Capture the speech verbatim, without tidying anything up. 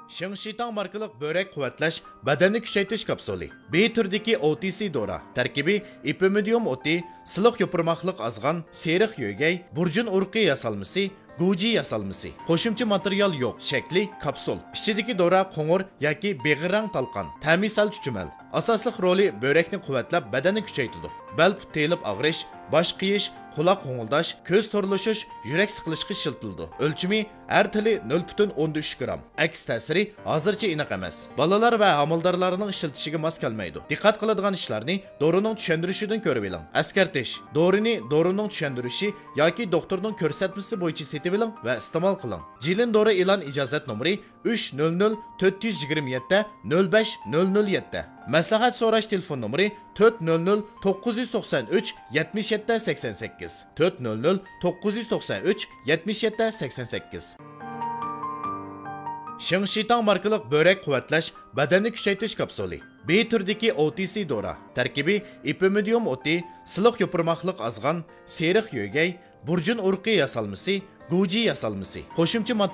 Shingshitang markalik börek quvvatlash badanni kuchaytirish kapsuli. B turdagi O T C dora. Tarkibi ipimidium o'ti, siliq yopirmoqliq azg'an, seriq yo'gay, burjun urqi yasalmasi, Guji yasalmasi. Qo'shimcha material yo'q. Shakli kapsul. Ichidagi dora qo'ng'ir yoki beg'irrang talqon. Ta'misal chuchumal. Asosliq roli börekni quvvatlab, badanni kuchaytiradi. Bel put telib og'rish, bosh qiyish, quloq qo'ng'ildash, ko'z to'rlishish, yurak siqilishga shiltildi. O'lchimi har tili nol butun o'n uch gramm. Aks ta'siri hozircha aniq emas. Bolalar va homildorlarning ishiltishiga mos kelmaydi. Diqqat qiladigan ishlarni dorining tushuntirishidan ko'rib oling. Askartish. Dorini dorining tushuntirishi yoki doktorning ko'rsatmasi bo'yicha setib oling va iste'mol qiling. Jilin dori e'lon ijozat nomeri uch nol nol to'rt yuz yigirma yetti nol besh nol nol yetti. Maslahat so'rash telefon nomeri to'rt nol nol to'qqiz yuz to'qson uch yetmish yetti sakson sakkiz to'rt nol nol to'qqiz yuz to'qson uch yetmish yetti sakson sakkiz. Shingshitang markalik börek quvvatlash badanni kuchaytirish kapsuli. B turdagi O T C dora. Tarkibi ipimidium o'ti, siliq yopirmoqliq azg'an, seriq yo'gay, burjun urqi yasalmasi, Guji yasalmasi. Qo'shimcha